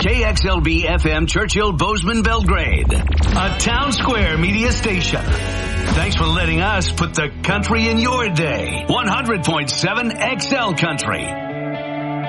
KXLB FM Churchill Bozeman Belgrade, a Town Square media station. Thanks for letting us put the country in your day. 100.7 XL Country.